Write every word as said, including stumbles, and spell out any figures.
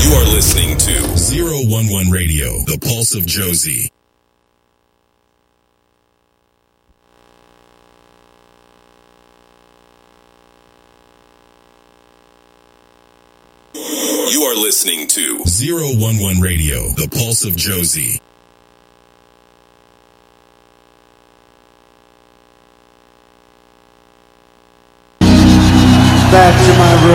You are listening to zero one one Radio, the pulse of Josie. You are listening to zero one one Radio, the pulse of Josie.